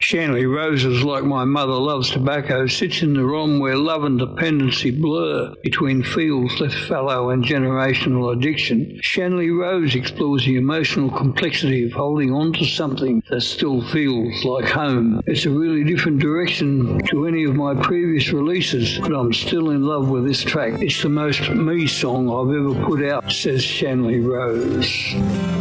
Shanley Roses, like my mother loves tobacco, sits in the ROM where love and dependency blur between fields left fallow and generational addiction. Shanley Rose explores the emotional complexity of holding on to something that still feels like home. It's a really different direction to any of my previous releases, but I'm still in love with this track. It's the most me song I've ever put out, says Shanley Rose.